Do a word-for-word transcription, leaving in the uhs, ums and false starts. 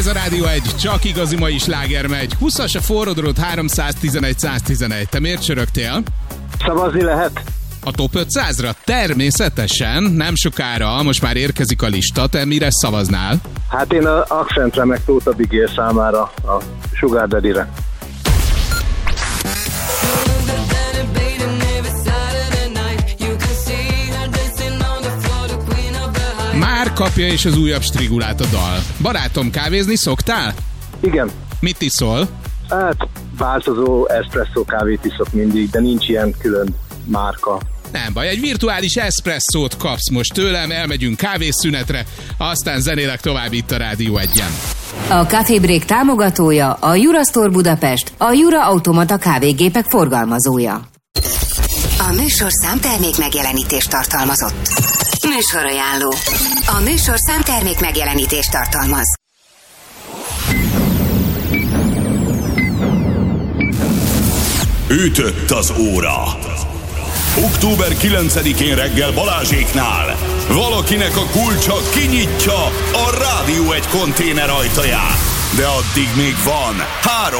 Ez a Rádió egy, csak igazi mai sláger megy. húszas a forrodrot, háromszáztizenegy száztizenegy. Te miért csörögtél? Szavazni lehet? A top ötszázra? Természetesen, nem sokára, most már érkezik a lista. Te mire szavaznál? Hát én a Accentre meg Tóth Abigail számára, a Sugar Daddy-re. Már kapja is az újabb strigulát a dal. Barátom, kávézni szoktál? Igen. Mit iszol? Hát változó espresszó kávét iszok mindig, de nincs ilyen külön márka. Nem baj, egy virtuális eszpresszót kapsz most tőlem, elmegyünk kávészünetre, aztán zenélek tovább itt a Rádió egyen. A Café Break támogatója a Jura Store Budapest, a Jura Automata kávégépek forgalmazója. A műsorszám termék megjelenítést tartalmazott. Műsorajánló. A műsorszám termék megjelenítést tartalmaz. Ütött az óra. október kilencedikén reggel Balázséknál valakinek a kulcsa kinyitja a Rádió egy konténer ajtaját. De addig még van három